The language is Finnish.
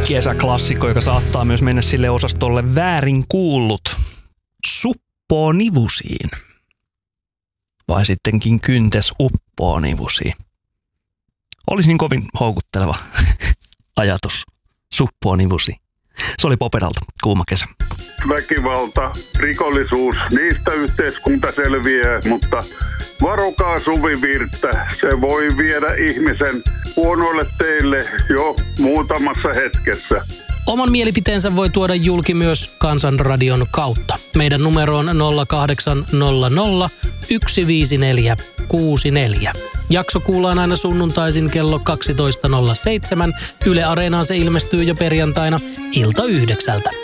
kesäklassikko, joka saattaa myös mennä sille osastolle väärin kuullut. Suppoo nivusiin. Vai sittenkin kyntes uppoo nivusiin. Olisi niin kovin houkutteleva ajatus. Suppoo nivusiin. Se oli Poperalta Kuuma kesä. Väkivalta, rikollisuus, niistä yhteiskunta selviää, mutta varokaa suvivirttä. Se voi viedä ihmisen huonoille teille jo muutamassa hetkessä. Oman mielipiteensä voi tuoda julki myös Kansanradion kautta. Meidän numero on 0800 15464. Jakso kuullaan aina sunnuntaisin kello 12.07. Yle Areenaan se ilmestyy jo perjantaina ilta 9.